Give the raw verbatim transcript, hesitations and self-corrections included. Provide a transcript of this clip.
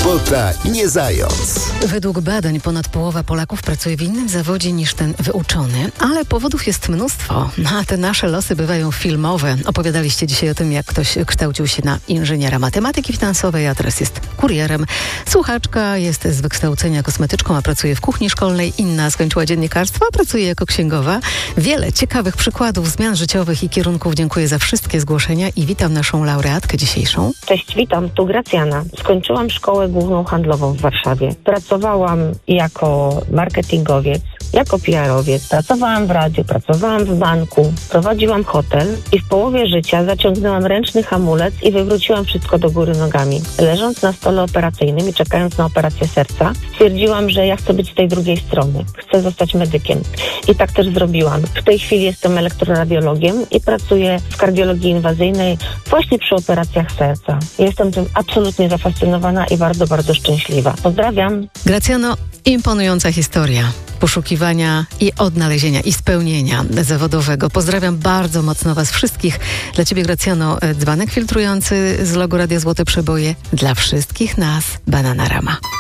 Robota nie zając. Według badań ponad połowa Polaków pracuje w innym zawodzie niż ten wyuczony, ale powodów jest mnóstwo. A te nasze losy bywają filmowe. Opowiadaliście dzisiaj o tym, jak ktoś kształcił się na inżyniera matematyki finansowej, a teraz jest kurierem. Słuchaczka jest z wykształcenia kosmetyczką, a pracuje w kuchni szkolnej. Inna skończyła dziennikarstwo, a pracuje jako księgowa. Wiele ciekawych przykładów zmian życiowych i kierunków. Dziękuję za wszystkie zgłoszenia i witam naszą laureatkę dzisiejszą. Cześć, witam, tu Gracjana. Skończyłam szkołę główną handlową w Warszawie. Pracowałam jako marketingowiec, jako P R owiec, pracowałam w radiu, pracowałam w banku, prowadziłam hotel i w połowie życia zaciągnęłam ręczny hamulec i wywróciłam wszystko do góry nogami. Leżąc na stole operacyjnym i czekając na operację serca, stwierdziłam, że ja chcę być z tej drugiej strony. Chcę zostać medykiem. I tak też zrobiłam. W tej chwili jestem elektroradiologiem i pracuję w kardiologii inwazyjnej właśnie przy operacjach serca. Jestem tym absolutnie zafascynowana i bardzo, bardzo szczęśliwa. Pozdrawiam. Gracjano, imponująca historia poszukiwania i odnalezienia i spełnienia zawodowego. Pozdrawiam bardzo mocno Was wszystkich. Dla Ciebie, Gracjano, dzbanek filtrujący z logo Radia Złote Przeboje. Dla wszystkich nas Bananarama.